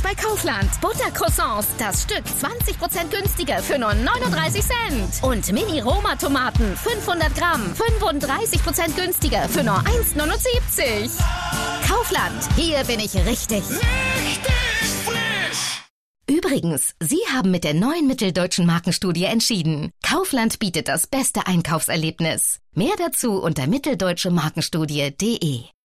bei Kaufland. Buttercroissants, das Stück 20% günstiger für nur 39 Cent. Und Mini-Roma-Tomaten, 500 Gramm, 35% günstiger für nur 1,79. Kaufland, hier bin ich richtig. Übrigens, Sie haben mit der neuen Mitteldeutschen Markenstudie entschieden. Kaufland bietet das beste Einkaufserlebnis. Mehr dazu unter mitteldeutschemarkenstudie.de.